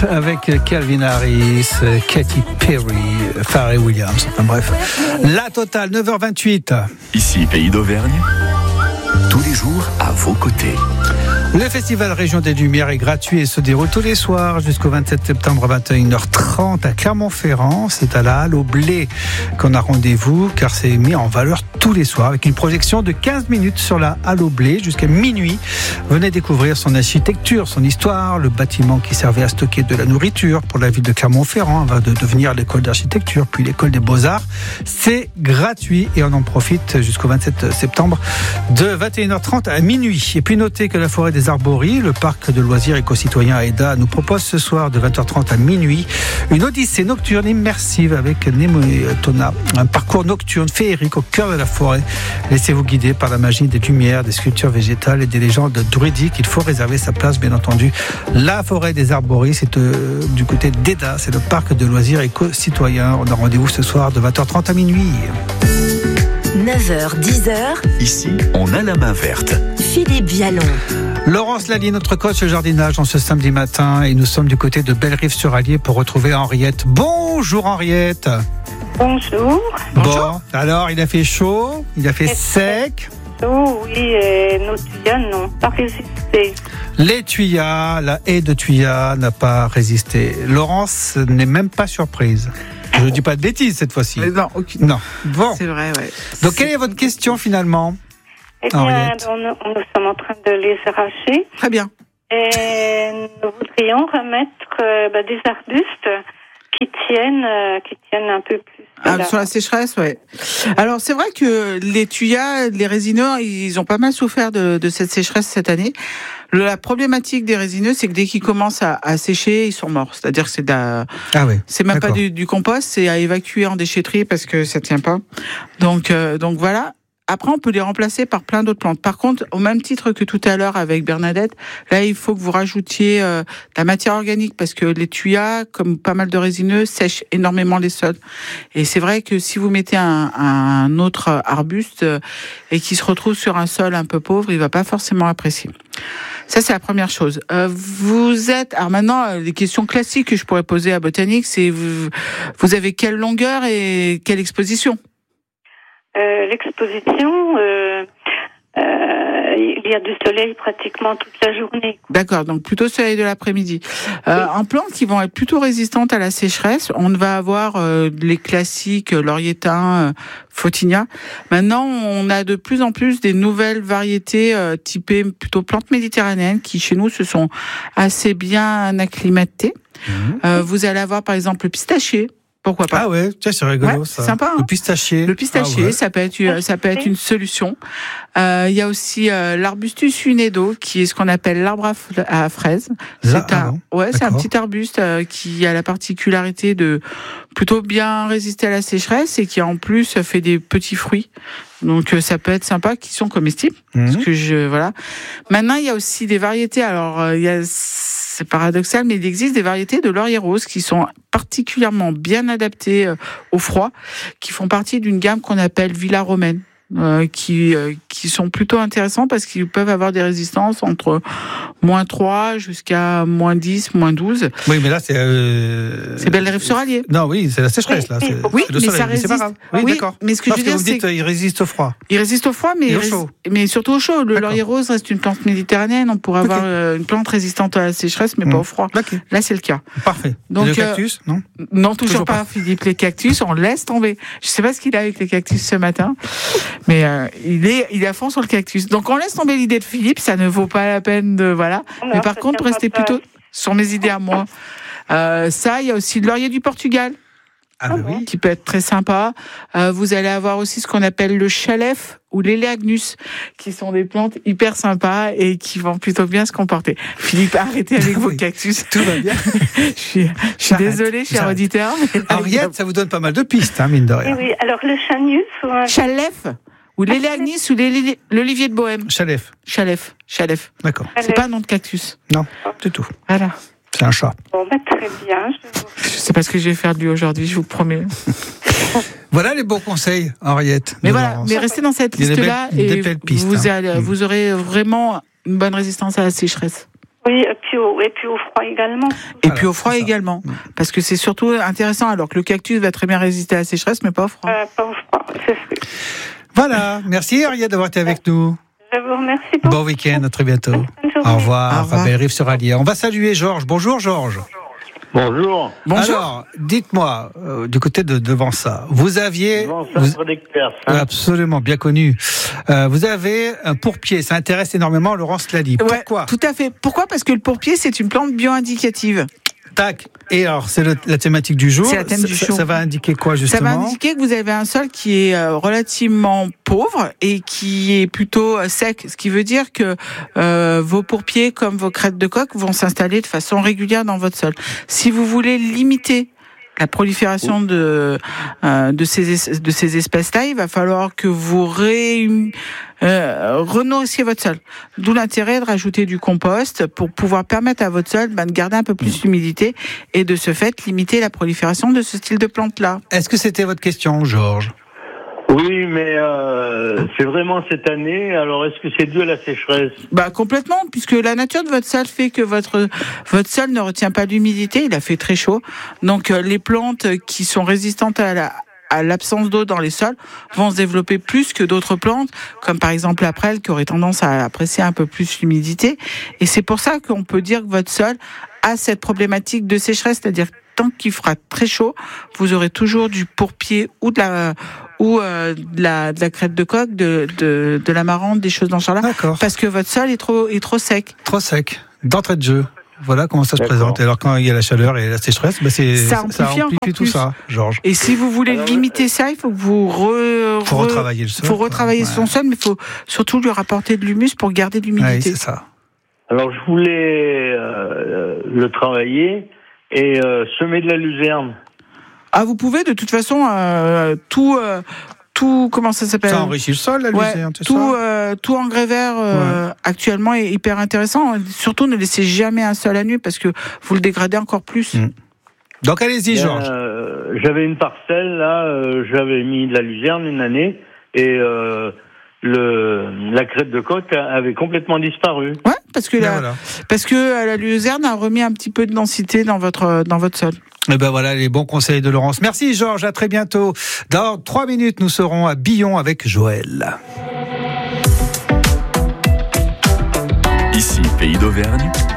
avec Calvin Harris, Katy Perry, Pharrell Williams. Enfin bref, la totale, 9h28. Ici, Pays d'Auvergne, tous les jours à vos côtés. Le festival Région des Lumières est gratuit et se déroule tous les soirs jusqu'au 27 septembre à 21h30 à Clermont-Ferrand. C'est à la Halle au Blé qu'on a rendez-vous car c'est mis en valeur tous les soirs avec une projection de 15 minutes sur la Halle au Blé jusqu'à minuit. Venez découvrir son architecture, son histoire, le bâtiment qui servait à stocker de la nourriture pour la ville de Clermont-Ferrand avant de devenir l'école d'architecture puis l'école des beaux-arts. C'est gratuit et on en profite jusqu'au 27 septembre de 21h30 à minuit. Et puis notez que la forêt des Arbories, le parc de loisirs éco-citoyen AEDA nous propose ce soir de 20h30 à minuit une odyssée nocturne immersive avec Nemo et Tona, un parcours nocturne féerique au cœur de la forêt. Laissez-vous guider par la magie des lumières, des sculptures végétales et des légendes druidiques. Il faut réserver sa place, bien entendu. La forêt des Arbories, c'est du côté d'AEDA, c'est le parc de loisirs éco-citoyen. On a rendez-vous ce soir de 20h30 à minuit. 9h, 10h. Ici, on a la main verte. Philippe Vialon. Laurence Lallier, notre coach au jardinage en ce samedi matin, et nous sommes du côté de Bellerive-sur-Allier pour retrouver Henriette. Bonjour Henriette. Bonjour. Bon, alors il a fait chaud, il a fait sec. Oh oui, et nos tuyas n'ont pas résisté. Les tuyas, la haie de tuyas n'a pas résisté. Laurence n'est même pas surprise. Je ne dis pas de bêtises cette fois-ci. Mais non, aucune. Non. Bon. C'est vrai, ouais. Donc quelle est votre question finalement? Eh bien, nous sommes en train de les arracher. Très bien. Et nous voudrions remettre des arbustes qui tiennent un peu plus. Sur la sécheresse, ouais. Alors c'est vrai que les tuyas, les résineux, ils ont pas mal souffert de cette sécheresse cette année. La problématique des résineux, c'est que dès qu'ils commencent à sécher, ils sont morts. C'est-à-dire que c'est c'est même pas du compost, c'est à évacuer en déchetterie parce que ça tient pas. Donc voilà. Après, on peut les remplacer par plein d'autres plantes. Par contre, au même titre que tout à l'heure avec Bernadette, là, il faut que vous rajoutiez de la matière organique parce que les tuyas, comme pas mal de résineux, sèchent énormément les sols. Et c'est vrai que si vous mettez un autre arbuste et qui se retrouve sur un sol un peu pauvre, il va pas forcément apprécier. Ça, c'est la première chose. Alors maintenant, les questions classiques que je pourrais poser à Botanique, c'est vous avez quelle longueur et quelle exposition? L'exposition, il y a du soleil pratiquement toute la journée. D'accord, donc plutôt soleil de l'après-midi. En plantes qui vont être plutôt résistantes à la sécheresse, on va avoir les classiques laurier thym, photinia. Maintenant, on a de plus en plus des nouvelles variétés typées plutôt plantes méditerranéennes qui, chez nous, se sont assez bien acclimatées. Vous allez avoir, par exemple, le pistachier. Pourquoi pas? Ah ouais, tiens, c'est rigolo ça. C'est sympa. Hein, le pistachier. Ça peut être une solution. Il y a aussi l'arbustus unedo, qui est ce qu'on appelle l'arbre à fraises. C'est un petit arbuste qui a la particularité de plutôt bien résister à la sécheresse et qui en plus fait des petits fruits. Donc ça peut être sympa, qui sont comestibles. Parce que Maintenant, il y a aussi des variétés. Alors c'est paradoxal, mais il existe des variétés de laurier rose qui sont particulièrement bien adaptées au froid, qui font partie d'une gamme qu'on appelle Villa Romaine, qui sont plutôt intéressants parce qu'ils peuvent avoir des résistances entre -3 jusqu'à -10, -12. Oui, mais là, c'est Bellerive-sur-Allier. Non, oui, c'est la sécheresse, là. Oui, mais ça résiste. C'est pas grave. Oui, d'accord. Mais ce que je veux dire, c'est qu'il résiste au froid. Il résiste au froid, mais surtout au chaud. Le laurier rose reste une plante méditerranéenne. On pourrait avoir une plante résistante à la sécheresse, mais pas au froid. Okay. Là, c'est le cas. Parfait. Donc, le cactus, non? Non, toujours pas, Philippe. Les cactus, on laisse tomber. Je sais pas ce qu'il a avec les cactus ce matin, mais il est à fond sur le cactus. Donc, on laisse tomber l'idée de Philippe. Ça ne vaut pas la peine de mais par contre, restez plutôt sur mes idées à moi. Il y a aussi le laurier du Portugal. Qui peut être très sympa. Vous allez avoir aussi ce qu'on appelle le chalef ou l'éléagnus, qui sont des plantes hyper sympas et qui vont plutôt bien se comporter. Philippe, arrêtez avec vos cactus. Tout va bien. Je suis désolée, cher auditeur. Henriette, ça vous donne pas mal de pistes, mine de rien. Oui, alors le chanus chalef ou l'éléagnus ou l'olivier de Bohême. Chalef. D'accord. C'est pas un nom de cactus. Non, du tout. Voilà. C'est un chat. Bon, très bien. Je sais pas ce que je vais faire de lui aujourd'hui, je vous promets. Voilà les bons conseils, Henriette. Mais restez dans cette liste-là et vous aurez vraiment une bonne résistance à la sécheresse. Oui, et puis au froid également. Et puis au froid également. Parce que c'est surtout intéressant, alors que le cactus va très bien résister à la sécheresse, mais pas au froid. Pas au froid, c'est sûr. Voilà, merci Ariel d'avoir été avec nous. Je vous remercie beaucoup. Bon week-end, à très bientôt. Au revoir. Belle Rive sur Allier. On va saluer Georges. Bonjour Georges. Bonjour. Alors, dites-moi, du côté de devant ça, vous aviez... Absolument, bien connu. Vous avez un pourpier, ça intéresse énormément Laurence Lally. Pourquoi ? Ouais, tout à fait. Pourquoi ? Parce que le pourpier, c'est une plante bio-indicative. Tac. Et alors, c'est la thématique du jour. C'est la thème du jour. Ça va indiquer quoi, justement ? Ça va indiquer que vous avez un sol qui est relativement pauvre et qui est plutôt sec. Ce qui veut dire que vos pourpiers, comme vos crêtes de coque, vont s'installer de façon régulière dans votre sol. Si vous voulez limiter la prolifération de ces espèces-là, il va falloir que vous renourrissiez votre sol. D'où l'intérêt de rajouter du compost pour pouvoir permettre à votre sol de garder un peu plus d'humidité et de ce fait limiter la prolifération de ce style de plante-là. Est-ce que c'était votre question, Georges ? Oui, mais c'est vraiment cette année. Alors, est-ce que c'est dû à la sécheresse ? Complètement, puisque la nature de votre sol fait que votre sol ne retient pas l'humidité. Il a fait très chaud. Donc, les plantes qui sont résistantes à l'absence d'eau dans les sols vont se développer plus que d'autres plantes, comme par exemple la prêle, qui aurait tendance à apprécier un peu plus l'humidité. Et c'est pour ça qu'on peut dire que votre sol a cette problématique de sécheresse, c'est-à-dire tant qu'il fera très chaud, vous aurez toujours du pourpier ou de la crête de coque, de l'amarante, des choses dans ce genre-là. D'accord. Parce que votre sol est trop sec. Trop sec. D'entrée de jeu. Voilà comment ça se présente. Alors quand il y a la chaleur et la sécheresse, ça amplifie tout ça, Georges. Et si vous voulez limiter ça, il faut que vous retravailler le sol. Faut retravailler son sol, mais il faut surtout lui rapporter de l'humus pour garder de l'humidité. Oui, c'est ça. Alors je voulais le travailler et semer de la luzerne. Ah, vous pouvez de toute façon tout comment ça s'appelle ? Ça enrichit le sol, la luzerne, c'est ça ? Tout engrais vert actuellement est hyper intéressant. Surtout, ne laissez jamais un sol à nu parce que vous le dégradez encore plus. Donc allez-y, Georges. J'avais une parcelle là, j'avais mis de la luzerne une année et la crête de coque avait complètement disparu. Ouais, parce que la luzerne a remis un petit peu de densité dans votre sol. Et voilà les bons conseils de Laurence. Merci Georges, à très bientôt. Dans 3 minutes, nous serons à Billon avec Joël. Ici, Pays d'Auvergne.